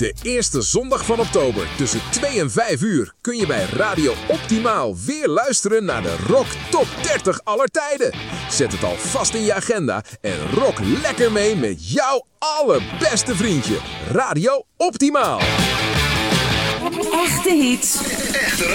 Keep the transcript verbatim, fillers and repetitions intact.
De eerste zondag van oktober tussen twee en vijf uur kun je bij Radio Optimaal weer luisteren naar de Rock Top dertig aller tijden. Zet het al vast in je agenda en rock lekker mee met jouw allerbeste vriendje. Radio Optimaal. Echte hits.